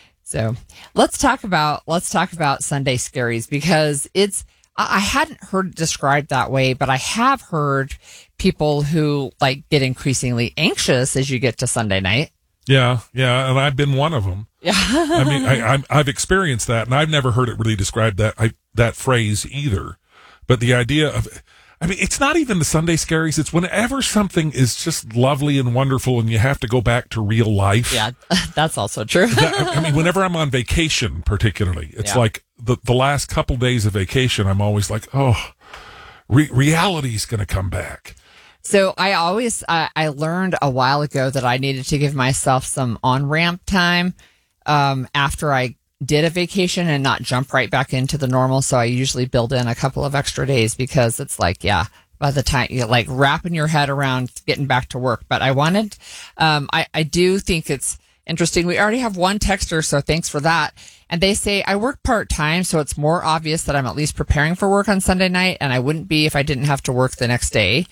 So let's talk about let's talk about Sunday Scaries, because it's I hadn't heard it described that way, but I have heard people who like get increasingly anxious as you get to Sunday night. Yeah, yeah, and I've been one of them. Yeah, I mean, I, I'm, I've experienced that, and I've never heard it really described that I, that phrase either. But the idea of, I mean, it's not even the Sunday Scaries. It's whenever something is just lovely and wonderful and you have to go back to real life. Yeah, that's also true. that, I mean, whenever I'm on vacation, particularly, it's yeah. like the, the last couple days of vacation, I'm always like, oh, re- reality's going to come back. So I always, uh, I learned a while ago that I needed to give myself some on-ramp time um, after I did a vacation and not jump right back into the normal. So I usually build in a couple of extra days, because it's like, yeah, by the time you're like wrapping your head around getting back to work. But I wanted, um, I, I do think it's interesting. We already have one texter, so thanks for that. And they say, I work part-time, so it's more obvious that I'm at least preparing for work on Sunday night, and I wouldn't be if I didn't have to work the next day.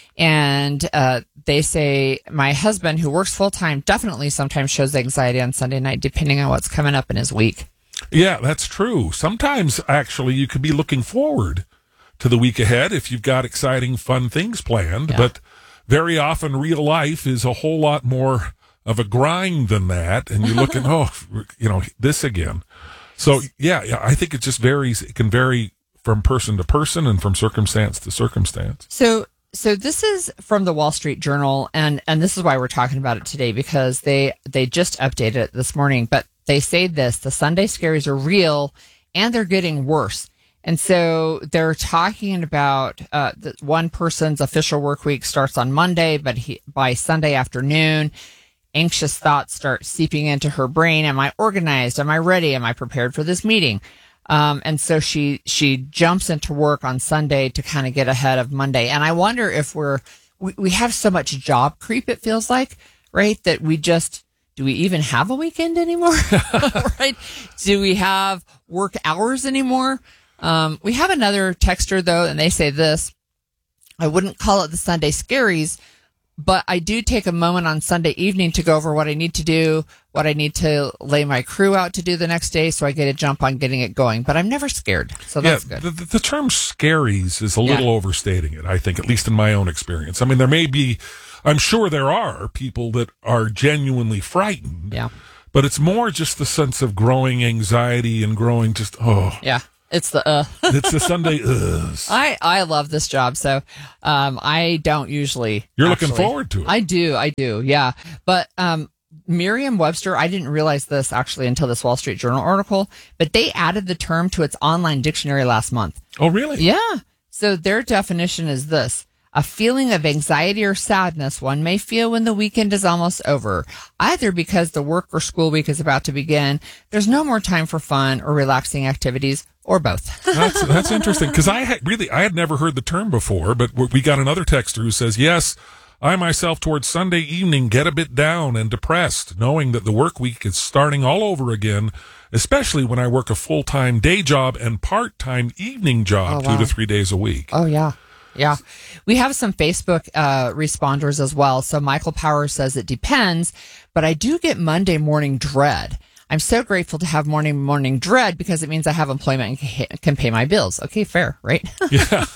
And uh, they say my husband, who works full-time, definitely sometimes shows anxiety on Sunday night, depending on what's coming up in his week. Yeah, that's true. Sometimes, actually, you could be looking forward to the week ahead if you've got exciting, fun things planned. Yeah. But very often, real life is a whole lot more of a grind than that. And you're looking, oh, you know, this again. So, yeah, yeah, I think it just varies. It can vary from person to person and from circumstance to circumstance. So, So this is from the Wall Street Journal, and, and this is why we're talking about it today, because they, they just updated it this morning. But they say this, the Sunday Scaries are real, and they're getting worse. And so they're talking about uh, the one person's official work week starts on Monday, but he, by Sunday afternoon, anxious thoughts start seeping into her brain. Am I organized? Am I ready? Am I prepared for this meeting? Um, and so she, she jumps into work on Sunday to kind of get ahead of Monday. And I wonder if we're, we, we have so much job creep, it feels like, right? That we just, do we even have a weekend anymore? Right? Do we have work hours anymore? Um, we have another texter though, and they say this, I wouldn't call it the Sunday scaries, but I do take a moment on Sunday evening to go over what I need to do, what I need to lay my crew out to do the next day, so I get a jump on getting it going. But I'm never scared, so that's yeah, good. The, the term scaries is a little Yeah. overstating it, I think, at least in my own experience. I mean, there may be, I'm sure there are people that are genuinely frightened. Yeah. But it's more just the sense of growing anxiety and growing just, oh. Yeah. It's the uh. It's the Sunday uh. I, I love this job, so um, I don't usually. You're actually. looking forward to it. I do, I do, yeah. But um, Merriam-Webster, I didn't realize this actually until this Wall Street Journal article, but they added the term to its online dictionary last month. Oh, really? Yeah. So their definition is this. A feeling of anxiety or sadness one may feel when the weekend is almost over, either because the work or school week is about to begin, there's no more time for fun or relaxing activities, or both. that's that's interesting, because I had really I had never heard the term before, but we got another texter who says, yes, I myself towards Sunday evening get a bit down and depressed, knowing that the work week is starting all over again, especially when I work a full-time day job and part-time evening job Oh, wow. two to three days a week. Oh, yeah. Yeah. We have some Facebook uh, responders as well. So Michael Power says it depends, but I do get Monday morning dread. I'm so grateful to have morning morning dread because it means I have employment and can- can pay my bills. Okay, fair, right? Yeah.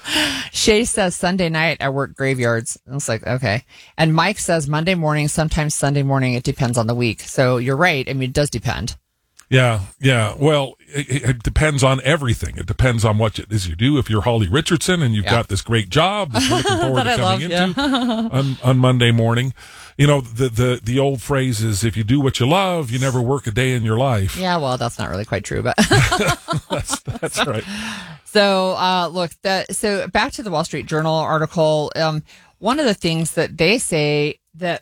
Shay says Sunday night I work graveyards. And it's like, okay. And Mike says Monday morning, sometimes Sunday morning. It depends on the week. So you're right. I mean, it does depend. Yeah, yeah. Well, it, it depends on everything. It depends on what it is you do. If you're Holly Richardson and you've Yeah. got this great job that you're looking forward to That I coming love, into yeah. on, on Monday morning, you know, the, the, the old phrase is, if you do what you love, you never work a day in your life. Yeah, well, that's not really quite true, but that's, that's right. So, uh, look, that, so back to the Wall Street Journal article. Um, one of the things that they say that,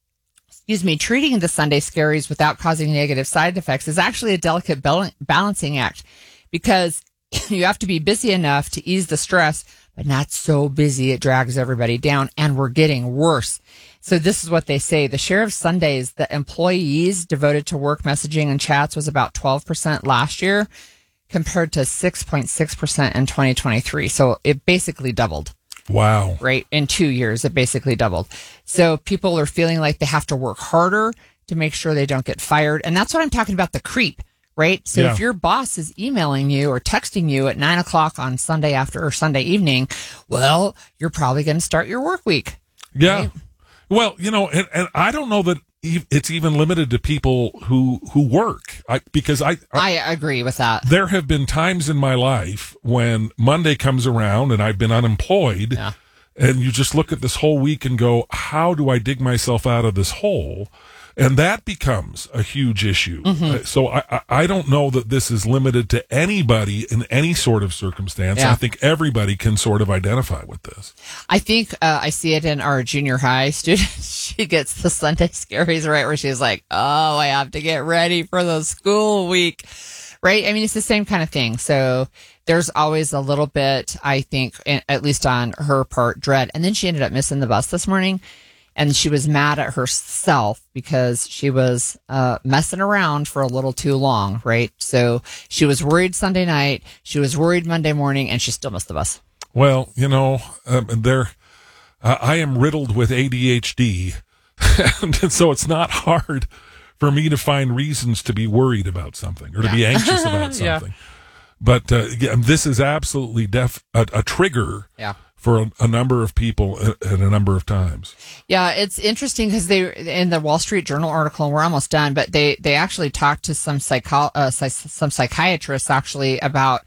excuse me, treating the Sunday scaries without causing negative side effects is actually a delicate bal- balancing act, because you have to be busy enough to ease the stress, but not so busy it drags everybody down, and we're getting worse. So this is what they say. The share of Sundays that employees devoted to work messaging and chats was about twelve percent last year, compared to six point six percent in twenty twenty-three. So it basically doubled. Wow. Right? In two years, it basically doubled. So people are feeling like they have to work harder to make sure they don't get fired. And that's what I'm talking about, the creep, right? So Yeah. if your boss is emailing you or texting you at nine o'clock on Sunday after or Sunday evening, well, you're probably going to start your work week. Yeah. Right? Well, you know, and, and I don't know that e- it's even limited to people who, who work, I, because I, I agree with that. There have been times in my life when Monday comes around and I've been unemployed, Yeah. and you just look at this whole week and go, how do I dig myself out of this hole? And that becomes a huge issue. Mm-hmm. Uh, so I, I, I don't know that this is limited to anybody in any sort of circumstance. Yeah. I think everybody can sort of identify with this. I think uh, I see it in our junior high student. She gets the Sunday scaries, right, where she's like, oh, I have to get ready for the school week, right? I mean, it's the same kind of thing. So there's always a little bit, I think, at least on her part, dread. And then she ended up missing the bus this morning, and she was mad at herself because she was uh, messing around for a little too long, right? So she was worried Sunday night, she was worried Monday morning, and she still missed the bus. Well, you know, um, there, uh, I am riddled with A D H D, and so it's not hard for me to find reasons to be worried about something or to Yeah. be anxious about Yeah. something. But uh, yeah, this is absolutely def- a, a trigger Yeah. for a, a number of people at, at a number of times. Yeah, it's interesting because they, in the Wall Street Journal article, and we're almost done, but they, they actually talked to some psycho, uh, psy- some psychiatrists actually about,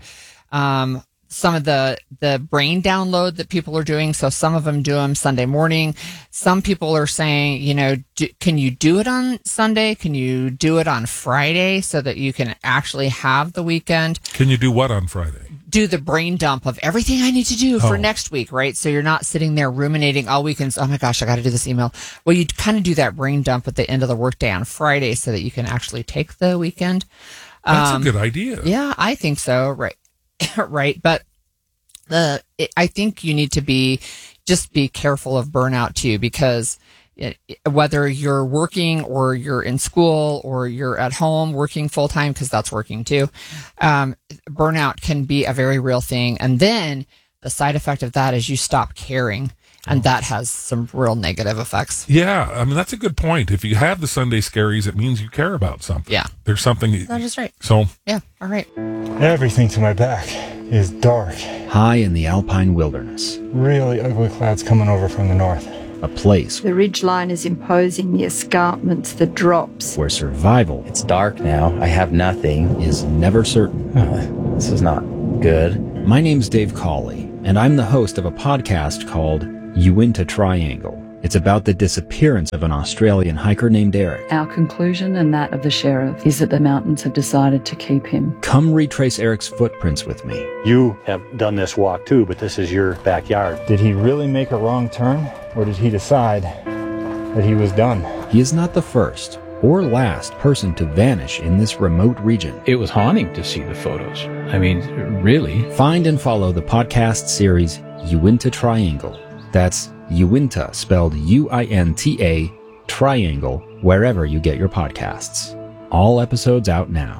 um, some of the, the brain download that people are doing. So some of them do them Sunday morning. Some people are saying, you know, do, can you do it on Sunday? Can you do it on Friday so that you can actually have the weekend? Can you do what on Friday? do the brain dump of everything I need to do for Oh. next week, right? So you're not sitting there ruminating all weekends. Oh my gosh, I got to do this email. Well, you kind of do that brain dump at the end of the workday on Friday so that you can actually take the weekend. That's Um, a good idea. Yeah, I think so. Right. right. But the, it, I think you need to be, just be careful of burnout too, because it, whether you're working or you're in school or you're at home working full time, because that's working too, um, burnout can be a very real thing. And then the side effect of that is you stop caring. And that has some real negative effects. Yeah, I mean, that's a good point. If you have the Sunday scaries, it means you care about something. Yeah. There's something. That is right. So. Yeah, all right. Everything to my back is dark. High in the alpine wilderness. Really ugly clouds coming over from the north. A place The ridgeline is imposing, the escarpments, the drops. where survival It's dark now. I have nothing. is never certain. This is not good. My name's Dave Cawley, and I'm the host of a podcast called Uinta Triangle. It's about the disappearance of an Australian hiker named Eric. Our conclusion and that of the sheriff is that the mountains have decided to keep him. Come retrace Eric's footprints with me. You have done this walk too, but this is your backyard. Did he really make a wrong turn, or did he decide that he was done? He is not the first or last person to vanish in this remote region. It was haunting to see the photos. I mean, really. Find and follow the podcast series Uinta Triangle. That's Uinta, spelled U I N T A, Triangle, wherever you get your podcasts. All episodes out now.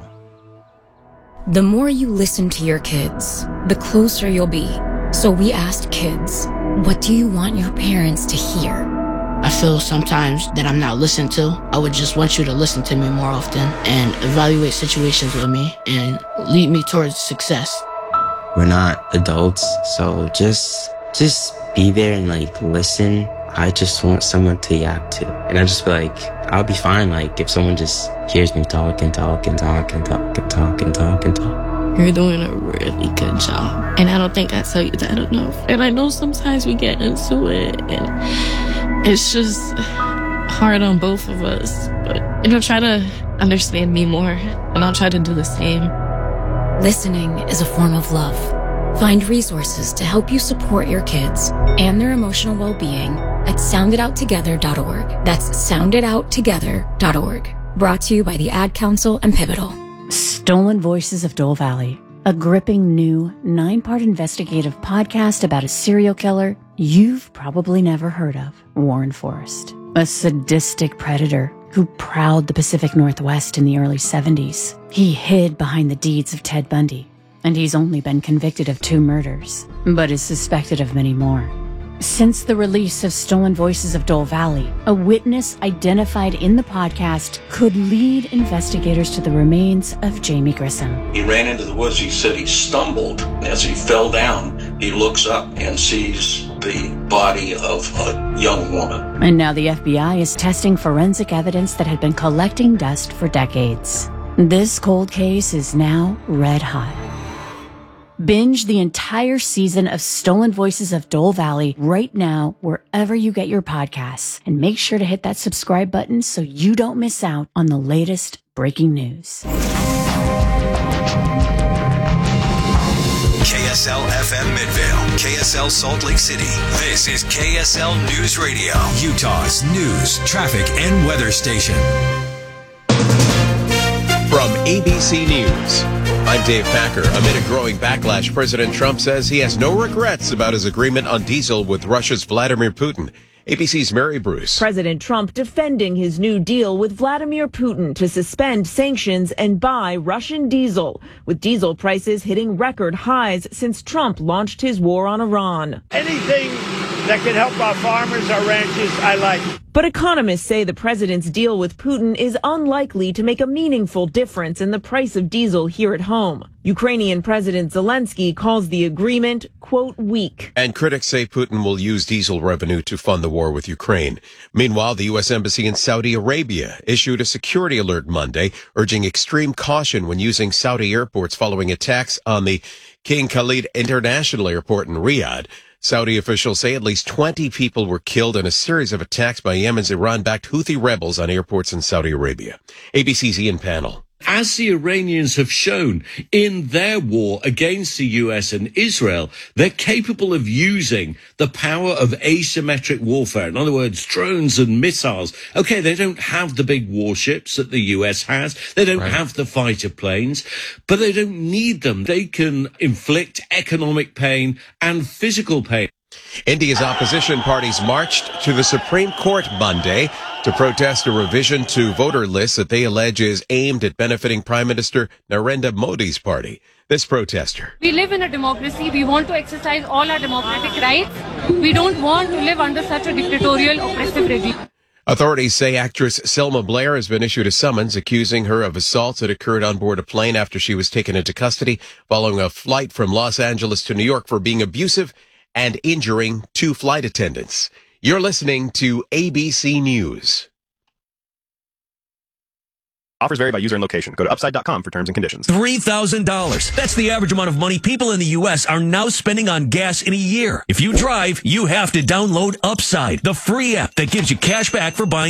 The more you listen to your kids, the closer you'll be. So we asked kids, what do you want your parents to hear? I feel sometimes that I'm not listened to. I would just want you to listen to me more often and evaluate situations with me and lead me towards success. We're not adults, so just just be there and like listen. I just want someone to yap to. And I just feel like I'll be fine like if someone just hears me talk and talk and talk and talk and talk and talk and talk. You're doing a really good job. And I don't think I tell you that enough. And I know sometimes we get into it and it's just hard on both of us. But, you know, try to understand me more and I'll try to do the same. Listening is a form of love. Find resources to help you support your kids and their emotional well-being at sound it out together dot org. That's sound it out together dot org. Brought to you by the Ad Council and Pivotal. Stolen Voices of Dole Valley, a gripping new nine-part investigative podcast about a serial killer you've probably never heard of, Warren Forrest, a sadistic predator who prowled the Pacific Northwest in the early seventies. He hid behind the deeds of Ted Bundy, and he's only been convicted of two murders, but is suspected of many more. Since the release of Stolen Voices of Dole Valley, a witness identified in the podcast could lead investigators to the remains of Jamie Grissom. He ran into the woods. He said he stumbled. As he fell down, he looks up and sees the body of a young woman. And now the F B I is testing forensic evidence that had been collecting dust for decades. This cold case is now red hot. Binge the entire season of Stolen Voices of Dole Valley right now, wherever you get your podcasts. And make sure to hit that subscribe button so you don't miss out on the latest breaking news. K S L F M Midvale, K S L Salt Lake City. This is K S L News Radio, Utah's news, traffic, and weather station. From A B C News, I'm Dave Packer. Amid a growing backlash, President Trump says he has no regrets about his agreement on diesel with Russia's Vladimir Putin. A B C's Mary Bruce. President Trump defending his new deal with Vladimir Putin to suspend sanctions and buy Russian diesel, with diesel prices hitting record highs since Trump launched his war on Iran. Anything that can help our farmers, our ranchers, I like. But economists say the president's deal with Putin is unlikely to make a meaningful difference in the price of diesel here at home. Ukrainian President Zelensky calls the agreement, quote, weak. And critics say Putin will use diesel revenue to fund the war with Ukraine. Meanwhile, the U S Embassy in Saudi Arabia issued a security alert Monday, urging extreme caution when using Saudi airports following attacks on the King Khalid International Airport in Riyadh. Saudi officials say at least twenty people were killed in a series of attacks by Yemen's Iran-backed Houthi rebels on airports in Saudi Arabia. A B C's Ian Pannell. as the Iranians have shown in their war against the U S and Israel, they're capable of using the power of asymmetric warfare. In other words, drones and missiles. Okay, they don't have the big warships that the U S has. They don't Right. have the fighter planes, but they don't need them. They can inflict economic pain and physical pain. India's opposition parties marched to the Supreme Court Monday to protest a revision to voter lists that they allege is aimed at benefiting Prime Minister Narendra Modi's party. This protester. We live in a democracy. We want to exercise all our democratic rights. We don't want to live under such a dictatorial, oppressive regime. Authorities say actress Selma Blair has been issued a summons accusing her of assaults that occurred on board a plane after she was taken into custody following a flight from Los Angeles to New York for being abusive and injuring two flight attendants. You're listening to A B C News. Offers vary by user and location. Go to upside dot com for terms and conditions. three thousand dollars. That's the average amount of money people in the U S are now spending on gas in a year. If you drive, you have to download Upside, the free app that gives you cash back for buying